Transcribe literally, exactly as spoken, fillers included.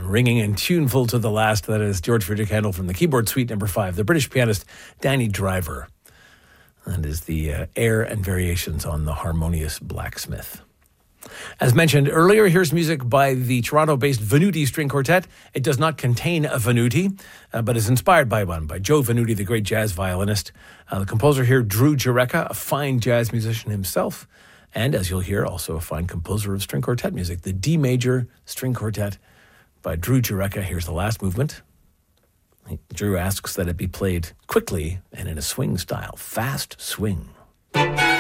ringing and tuneful to the last. That is George Frideric Handel from the keyboard suite number five. The British pianist Danny Driver. That is the uh, air and variations on the Harmonious Blacksmith. As mentioned earlier, here's music by the Toronto-based Venuti String Quartet. It does not contain a Venuti, uh, but is inspired by one, by Joe Venuti, the great jazz violinist. Uh, the composer here, Drew Jurecka, a fine jazz musician himself, and as you'll hear, also a fine composer of string quartet music. The D Major String Quartet by Drew Jurecka. Here's the last movement. Drew asks that it be played quickly and in a swing style, fast swing.